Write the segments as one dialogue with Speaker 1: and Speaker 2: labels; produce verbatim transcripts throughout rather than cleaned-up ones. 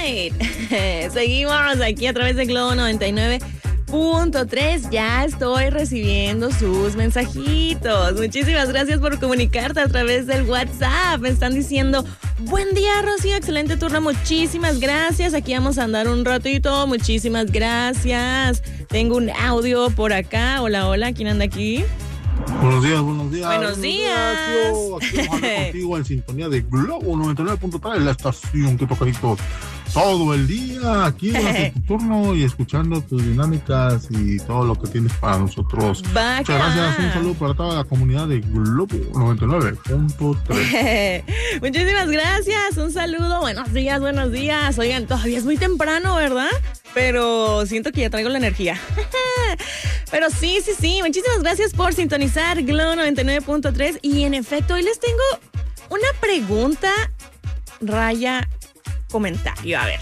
Speaker 1: right. Seguimos aquí a través de Globo noventa y nueve punto tres. Ya estoy recibiendo sus mensajitos. Muchísimas gracias por comunicarte a través del WhatsApp. Me están diciendo, buen día, Rocío, excelente turno. Muchísimas gracias. Aquí vamos a andar un ratito. Muchísimas gracias. Tengo un audio por acá. Hola, hola. ¿Quién anda aquí?
Speaker 2: Buenos días, buenos días.
Speaker 1: Buenos días.
Speaker 2: Aquí vamos a hablar contigo en sintonía de Globo noventa y nueve punto tres, la estación que toca todo el día aquí durante tu turno y escuchando tus dinámicas y todo lo que tienes para nosotros.
Speaker 1: Vaca.
Speaker 2: Muchas gracias, un saludo para toda la comunidad de Globo noventa y nueve punto tres.
Speaker 1: Muchísimas gracias, un saludo, buenos días, buenos días. Oigan, todavía es muy temprano, ¿verdad? Pero siento que ya traigo la energía. Pero sí, sí, sí, muchísimas gracias por sintonizar Globo noventa y nueve punto tres. Y en efecto, hoy les tengo una pregunta raya comentario. A ver.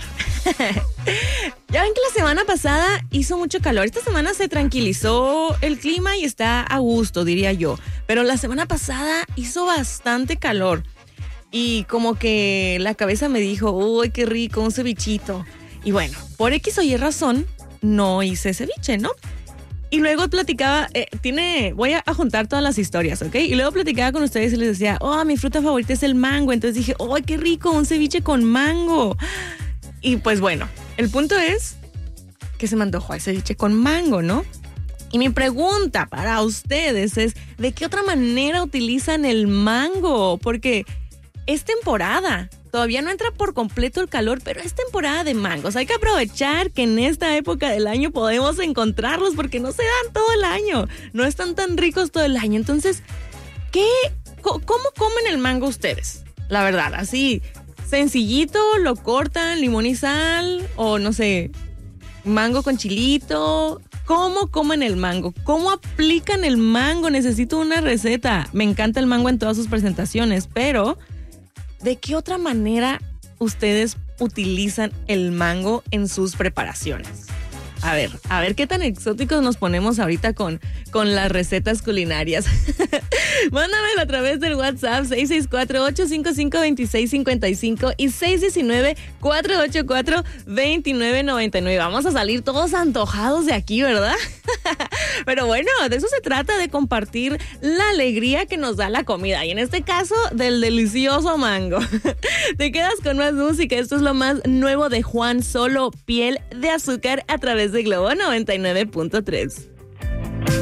Speaker 1: Ya ven que la semana pasada hizo mucho calor. Esta semana se tranquilizó el clima y está a gusto, diría yo. Pero la semana pasada hizo bastante calor. Y como que la cabeza me dijo, uy, qué rico, un cevichito. Y bueno, por X o Y razón, no hice ceviche, ¿no? Y luego platicaba, eh, tiene, voy a, a juntar todas las historias, ¿ok? Y luego platicaba con ustedes y les decía, oh, mi fruta favorita es el mango. Entonces dije, oh, qué rico, un ceviche con mango. Y pues bueno, el punto es que se me antojó el ceviche con mango, ¿no? Y mi pregunta para ustedes es, ¿de qué otra manera utilizan el mango? Porque es temporada. Todavía no entra por completo el calor, pero es temporada de mangos. Hay que aprovechar que en esta época del año podemos encontrarlos porque no se dan todo el año. No están tan ricos todo el año. Entonces, ¿qué, ¿cómo comen el mango ustedes? La verdad, así, sencillito, lo cortan, limón y sal, o no sé, mango con chilito. ¿Cómo comen el mango? ¿Cómo aplican el mango? Necesito una receta. Me encanta el mango en todas sus presentaciones, pero ¿de qué otra manera ustedes utilizan el mango en sus preparaciones? A ver, a ver qué tan exóticos nos ponemos ahorita con, con las recetas culinarias. Mándamelo a través del WhatsApp seis seis cuatro, ocho cinco cinco, dos seis cinco cinco y seis uno nueve, cuatro ocho cuatro, dos nueve nueve nueve. Vamos a salir todos antojados de aquí, ¿verdad? Pero bueno, de eso se trata, de compartir la alegría que nos da la comida. Y en este caso, del delicioso mango. Te quedas con más música. Esto es lo más nuevo de Juan Solo, Piel de Azúcar, a través de Globo noventa y nueve punto tres.